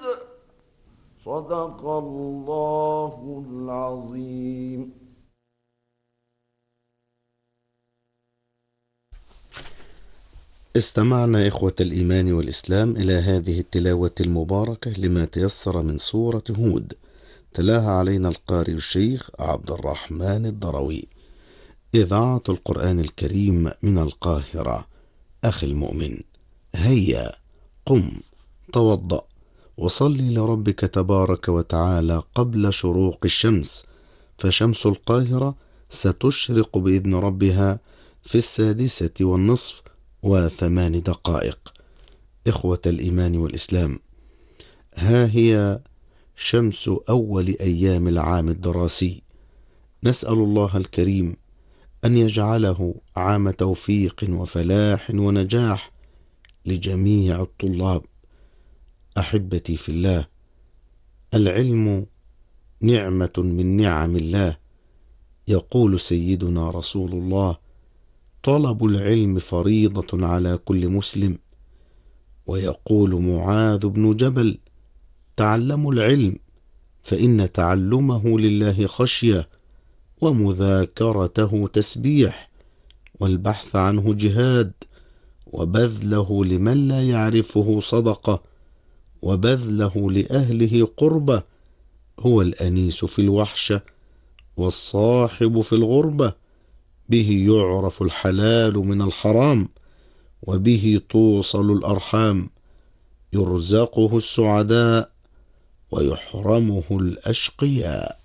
صدق الله العظيم. استمعنا إخوة الإيمان والإسلام إلى هذه التلاوة المباركة لما تيسر من سورة هود، تلاها علينا القارئ الشيخ عبد الرحمن الضروي. إذاعة القرآن الكريم من القاهرة. أخي المؤمن، هيا قم توضأ وصلي لربك تبارك وتعالى قبل شروق الشمس، فشمس القاهرة ستشرق بإذن ربها في 6:08. إخوة الإيمان والإسلام، ها هي شمس أول أيام العام الدراسي، نسأل الله الكريم أن يجعله عام توفيق وفلاح ونجاح لجميع الطلاب. أحبتي في الله، العلم نعمة من نعم الله. يقول سيدنا رسول الله: طلب العلم فريضة على كل مسلم. ويقول معاذ بن جبل: تعلموا العلم فإن تعلمه لله خشية، ومذاكرته تسبيح، والبحث عنه جهاد، وبذله لمن لا يعرفه صدقة، وبذله لأهله قربة. هو الأنيس في الوحشة والصاحب في الغربة، به يعرف الحلال من الحرام، وبه توصل الأرحام، يرزقه السعداء ويحرمه الأشقياء.